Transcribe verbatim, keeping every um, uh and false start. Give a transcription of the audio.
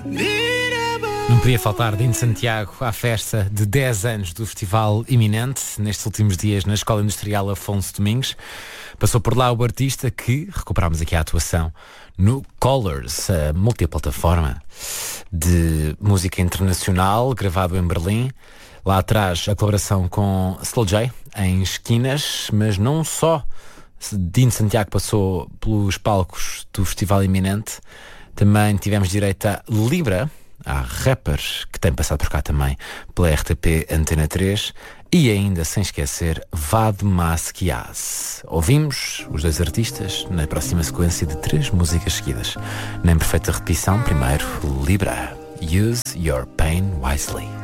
Não podia faltar Dino Santiago à festa de dez anos do Festival Iminente, nestes últimos dias na Escola Industrial Afonso Domingos. Passou por lá o artista que recuperámos aqui a atuação no Colors, a multiplataforma de música internacional, gravado em Berlim. Lá atrás a colaboração com Slow J em Esquinas, mas não só Dino Santiago passou pelos palcos do Festival Iminente, também tivemos direito a Libra. Há rappers que têm passado por cá também pela R T P Antena três e ainda sem esquecer Vade Masquiaz. Ouvimos os dois artistas na próxima sequência de três músicas seguidas. Na imperfeita repetição, primeiro Libra, Use Your Pain Wisely.